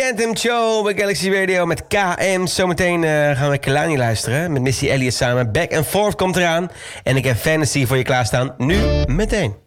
Anthem Show bij Galaxy Radio met KM. Zometeen gaan we Kehlani luisteren met Missy Elliott samen. Back and Forth komt eraan. En ik heb Fantasy voor je klaarstaan. Nu meteen.